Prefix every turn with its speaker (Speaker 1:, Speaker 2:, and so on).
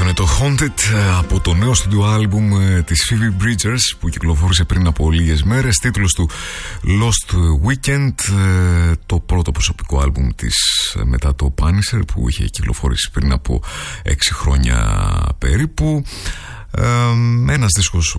Speaker 1: Αυτό είναι το Haunted από το νέο στούντιο άλμπουμ της Phoebe Bridgers που κυκλοφόρησε πριν από λίγες μέρες. Τίτλος του Lost Weekend, το πρώτο προσωπικό άλμπουμ της μετά το Punisher που είχε κυκλοφορήσει πριν από 6 χρόνια περίπου. Ένας δίσκος